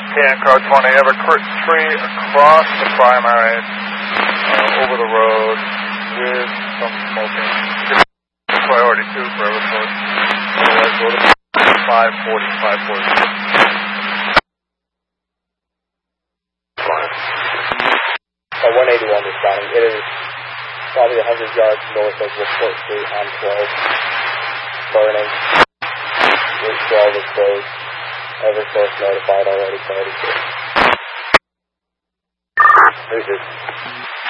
Car 20, have a tree across the primary, over the road, with some smoking. Priority 2 for Eversource. Otherwise, go to 540, 540. 181 responding. It is probably 100 yards north of Report Street on 12. Burning. Route 12 is closed. Eversource notified already. Priority 2.